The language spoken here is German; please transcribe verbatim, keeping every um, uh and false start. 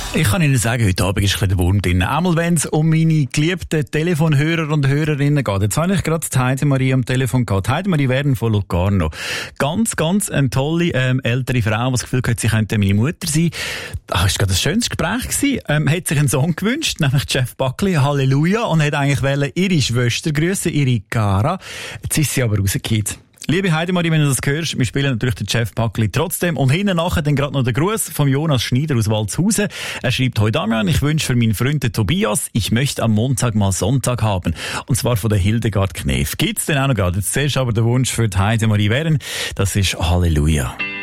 Ich kann Ihnen sagen, heute Abend ist ein bisschen der Wurm drin. Einmal, wenn es um meine geliebten Telefonhörer und Hörerinnen geht. Jetzt habe ich gerade die Heidemarie am Telefon gehabt. Heidemarie Werden von Locarno. Ganz, ganz eine tolle ähm, ältere Frau, die das Gefühl hat, sie könnte meine Mutter sein. Das war gerade ein schönes Gespräch gewesen. Ähm, hat sich einen Song gewünscht, nämlich Jeff Buckley, Halleluja, und hat eigentlich wollen ihre Schwester grüßen, ihre Cara. Jetzt ist sie aber rausgefallen. Liebe Heidemarie, wenn du das hörst, wir spielen natürlich den Jeff Buckley trotzdem. Und hinten nachher dann gerade noch der Gruß von Jonas Schneider aus Waldshausen. Er schreibt: Hoi Damian, ich wünsche für meinen Freund Tobias, ich möchte am Montag mal Sonntag haben. Und zwar von der Hildegard Knef. Gibt's denn auch noch gerade? Jetzt zuerst aber der Wunsch für die Heidemarie Werden. Das ist Halleluja.